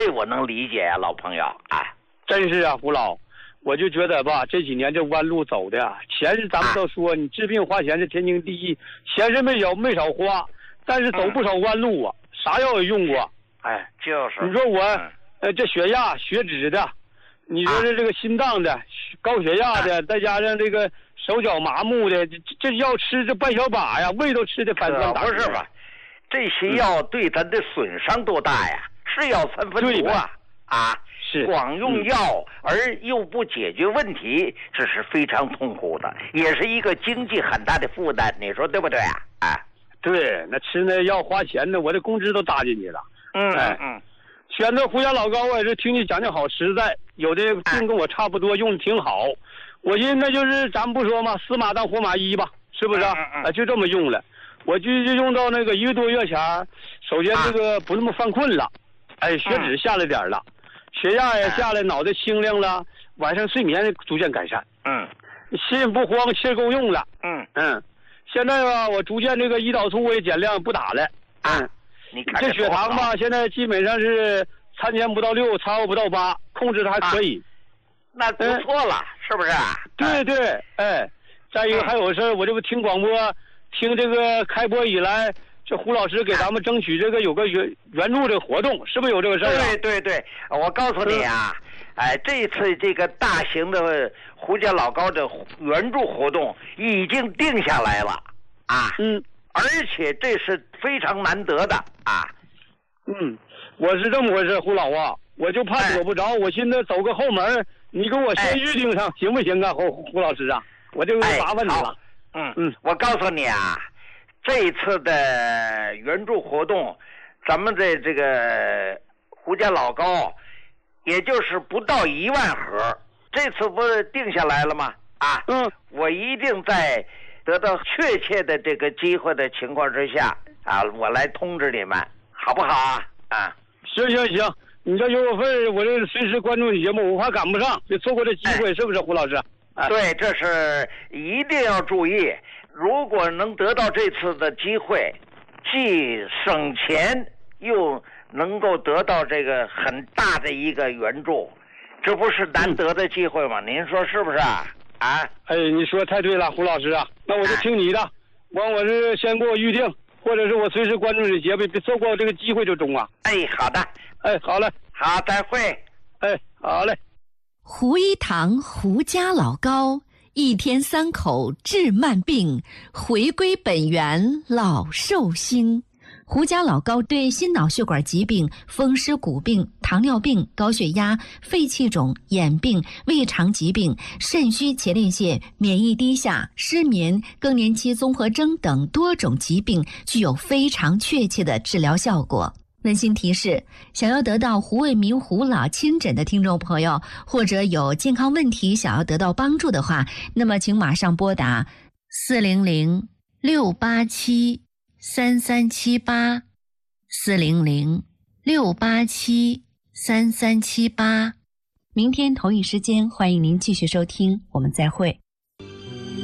这我能理解呀，老朋友啊。 真是啊，胡老，我就觉得吧，这几年这弯路走的，钱是咱们都说，你治病花钱是天经地义，钱是没少花，但是走不少弯路啊，啥药也用过。哎， 就是。 你说我，这血压、血脂的，你说这个心脏的、高血压的，再加上这个手脚麻木的，这药吃这半小把呀，胃都吃的反酸打。 不是吧？这些药对咱的损伤多大呀？是药三分毒啊！ 是光用药而又不解决问题，这是非常痛苦的，也是一个经济很大的负担，你说对不对啊？啊， 对，那吃那药花钱的，我的工资都搭进去了。选择胡家老高，我也是听你讲好实在，有的病跟我差不多，用的挺好。我寻思那就是咱们不说嘛，死马当活马医吧，是不是？就这么用了。我就用到那个1个多月前，首先这个不那么犯困了，血脂下来点了，血压也下来，脑袋清亮了，晚上睡眠逐渐改善。心不慌，气够用了。现在吧，我逐渐这个胰岛素我也减量不打了。 你看这血糖吧，现在基本上是3天不到6，超过不到8，控制的还可以。 那不错了，是不是？ 对，再一个还有事儿，我这不听广播，听这个开播以来，这胡老师给咱们争取这个有个援助的活动，是不是有这个事儿？ 对，我告诉你啊，这次这个大型的胡家老高的援助活动已经定下来了啊。而且这是非常难得的啊。 我是这么回事，胡老啊，我就怕躲不着，我寻思走个后门，你给我先预定上，行不行啊，胡老师啊？我就麻烦你了。 我告诉你啊，这一次的援助活动，咱们的这个胡家老高，也就是不到1万盒，这次不是定下来了吗？我一定在得到确切的这个机会的情况之下啊，我来通知你们，好不好啊？ 行，你这有我份，我这随时关注你节目，我怕赶不上，别错过这机会，是不是胡老师？ 对，这是一定要注意。如果能得到这次的机会，既省钱又能够得到这个很大的一个援助，这不是难得的机会吗？您说是不是啊？ 你说太对了，胡老师啊，那我就听你的，我是先给我预定，或者是我随时关注你节目，别错过这个机会就中啊。 好的， 好嘞， 好，再会。 好嘞。 胡一堂胡家老高，1天3口治慢病，回归本源老寿星。胡家老高对心脑血管疾病、风湿骨病、糖尿病、高血压、肺气肿、眼病、胃肠疾病、肾虚前列腺、免疫低下、失眠、更年期综合征等多种疾病具有非常确切的治疗效果。温馨提示：想要得到胡卫民胡老亲诊的听众朋友，或者有健康问题想要得到帮助的话，那么请马上拨打400-687-3378，400-687-3378。明天同一时间，欢迎您继续收听，我们再会。